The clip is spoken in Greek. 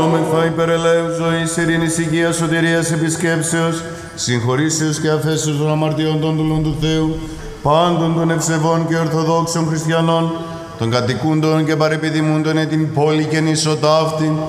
Όμεθα υπερελαίου ζωής, ειρήνης, υγείας, σωτηρίας, επισκέψεως, συγχωρήσεως και αφέσεως των αμαρτιών των δούλων του Θεού, πάντων των ευσεβών και ορθοδόξων χριστιανών, των κατοικούντων και παρεπιδημούντων την πόλη και νησοτά αυτήν,